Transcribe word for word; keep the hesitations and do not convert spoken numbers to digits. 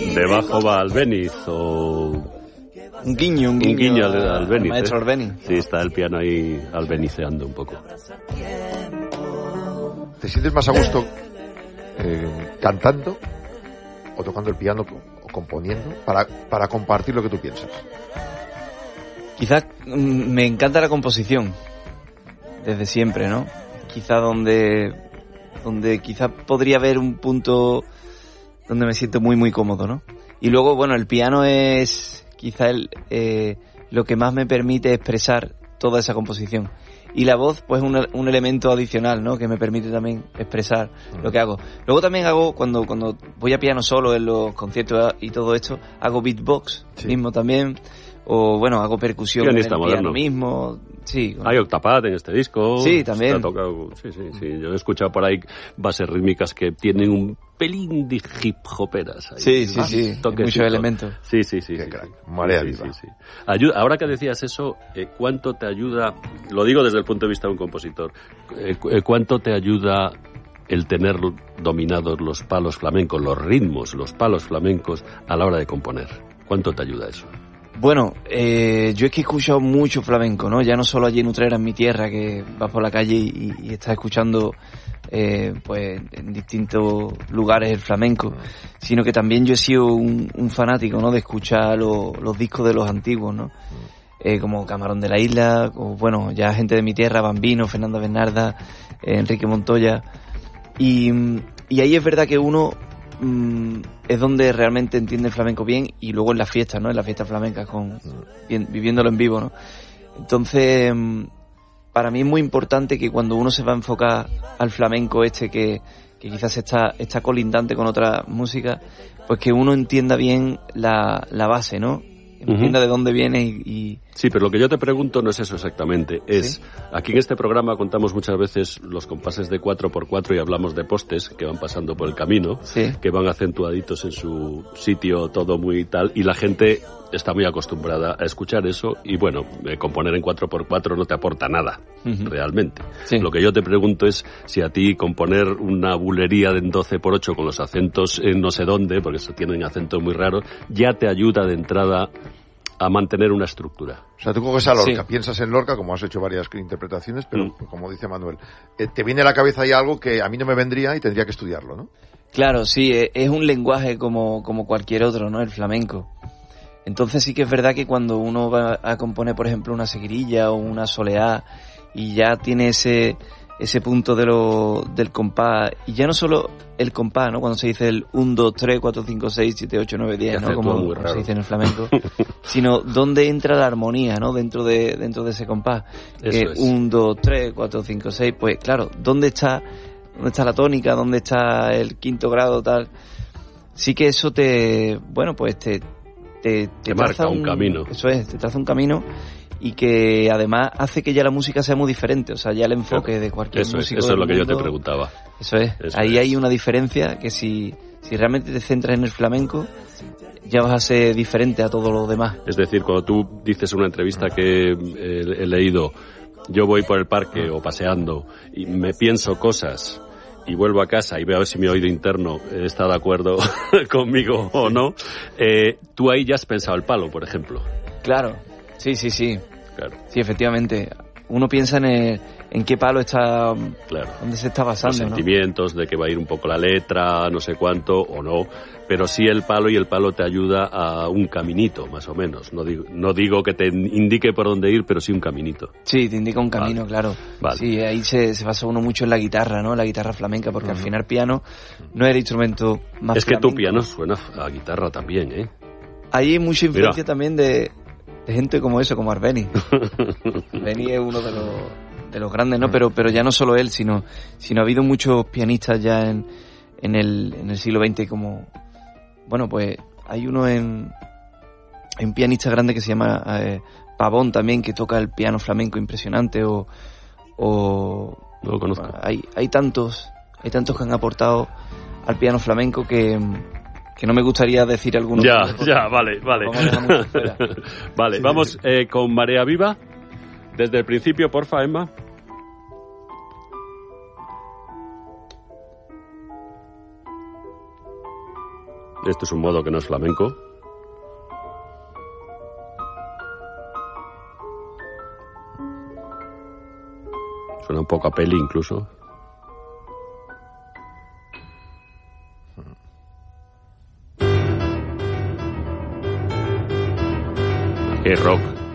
debajo va Albéniz o... Un guiño, un guiño, un guiño al, al Albéniz. Maestro ¿eh? Albéniz. Sí, está el piano ahí albeniceando un poco. ¿Te sientes más a gusto eh, cantando o tocando el piano o componiendo para, para compartir lo que tú piensas? Quizás mm, me encanta la composición desde siempre, ¿no? Quizás donde donde quizás podría haber un punto donde me siento muy muy cómodo, ¿no? Y luego, bueno, el piano es quizás el, eh, lo que más me permite expresar toda esa composición. Y la voz, pues, un, un elemento adicional, ¿no? Que me permite también expresar lo que hago. Luego también hago, cuando cuando voy a piano solo en los conciertos y todo esto, hago beatbox sí. mismo también. O, bueno, hago percusión en el piano moderno. mismo. Sí. Hay octapad en este disco. Sí, también. Está tocado, sí, sí, sí. Yo he escuchado por ahí bases rítmicas que tienen un pelín de hip hoperas. Ahí. Sí, sí, sí. Muchos elementos. Sí, sí, sí. Qué sí, crack. sí. Marea sí, viva. sí, sí. Ayuda, ahora que decías eso, eh, ¿cuánto te ayuda? Lo digo desde el punto de vista de un compositor. Eh, ¿Cuánto te ayuda el tener dominados los palos flamencos, los ritmos, los palos flamencos a la hora de componer? ¿Cuánto te ayuda eso? Bueno, eh, yo es que he escuchado mucho flamenco, ¿no? Ya no solo allí en Utrera, en mi tierra, que vas por la calle y, y estás escuchando, eh, pues, en distintos lugares el flamenco, sino que también yo he sido un, un fanático, ¿no? De escuchar lo, los discos de los antiguos, ¿no? Eh, como Camarón de la Isla, o, bueno, ya gente de mi tierra, Bambino, Fernanda Bernarda, eh, Enrique Montoya, y, y ahí es verdad que uno Mm, es donde realmente entiende el flamenco bien, y luego en las fiestas, ¿no? En las fiestas flamencas, con bien, viviéndolo en vivo, ¿no? Entonces, para mí es muy importante que cuando uno se va a enfocar al flamenco este, que, que quizás está, está colindante con otra música, pues que uno entienda bien la, la base, ¿no? Que entienda uh-huh. de dónde viene y, y... Sí, pero lo que yo te pregunto no es eso exactamente. Es, ¿sí? Aquí en este programa contamos muchas veces los compases de cuatro por cuatro y hablamos de postes que van pasando por el camino, sí. que van acentuaditos en su sitio, todo muy tal, y la gente está muy acostumbrada a escuchar eso, y bueno, eh, componer en cuatro por cuatro no te aporta nada, uh-huh. realmente. Sí. Lo que yo te pregunto es si a ti componer una bulería de doce por ocho con los acentos en no sé dónde, porque eso tienen acentos muy raros, ya te ayuda de entrada a mantener una estructura. O sea, tú coges a Lorca, sí. piensas en Lorca, como has hecho varias interpretaciones, pero mm. como dice Manuel, eh, te viene a la cabeza ahí algo que a mí no me vendría y tendría que estudiarlo, ¿no? Claro, sí, es un lenguaje como, como cualquier otro, ¿no? El flamenco. Entonces sí que es verdad que cuando uno va a componer, por ejemplo, una seguirilla o una soleá, y ya tiene ese ese punto de lo, del compás, y ya no solo el compás, ¿no? Cuando se dice el uno, dos, tres, cuatro, cinco, seis, siete, ocho, nueve, diez, ¿no? Como, como se dice en el flamenco. Sino dónde entra la armonía, ¿no? Dentro de dentro de ese compás. Eso eh, es. uno, dos, tres, cuatro, cinco, seis, pues claro, ¿dónde está, dónde está la tónica? ¿Dónde está el quinto grado, tal? Sí que eso te, bueno, pues te te, te, te marca un, un camino. Eso es, te traza un camino, y que además hace que ya la música sea muy diferente, o sea, ya el enfoque claro, de cualquier eso músico es, eso es lo que mundo, yo te preguntaba. Eso es, eso ahí es. hay una diferencia que si, si realmente te centras en el flamenco, ya vas a ser diferente a todo lo demás. Es decir, cuando tú dices en una entrevista que eh, he leído, yo voy por el parque o paseando y me pienso cosas y vuelvo a casa y veo a ver si mi oído interno está de acuerdo conmigo o no, eh, tú ahí ya has pensado el palo, por ejemplo. Claro, sí, sí, sí. Claro. Sí, efectivamente. Uno piensa en, el, en qué palo está, claro. dónde se está basando, los sentimientos, ¿no? De que va a ir un poco la letra, no sé cuánto, o no, pero sí el palo, y el palo te ayuda a un caminito, más o menos. No digo, no digo que te indique por dónde ir, pero sí un caminito. Sí, te indica un camino, vale. claro. Vale. Sí, ahí se, se basa uno mucho en la guitarra, ¿no? La guitarra flamenca, porque uh-huh. al final piano no es el instrumento más Es flamenco. Que tu piano suena a guitarra también, ¿eh? Ahí hay mucha influencia Mira. también de, de gente como eso, como Arbeni. Arbeni es uno de los, de los grandes, ¿no? Pero, pero ya no solo él, sino, sino ha habido muchos pianistas ya en, en, el, en el siglo veinte como... Bueno, pues hay uno en... Hay un pianista grande que se llama eh, Pavón también, que toca el piano flamenco impresionante, o... o no lo conozco. Hay, hay tantos, hay tantos que han aportado al piano flamenco que... que no me gustaría decir alguno. Ya, ya, vale, vale. Vale, sí, vamos eh, con Marea Viva. Desde el principio, porfa, Emma. Este es un modo que no es flamenco. Suena un poco a peli incluso. Qué rock.